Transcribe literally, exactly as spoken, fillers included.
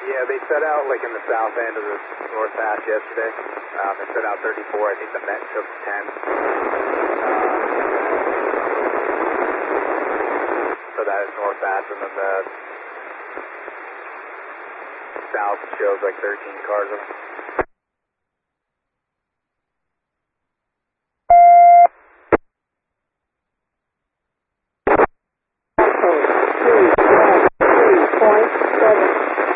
Yeah, they set out like in the south end of the north patch yesterday. Um, they set out thirty-four. I think the Met took ten. So that is north patch, and then the south shows like thirteen cars.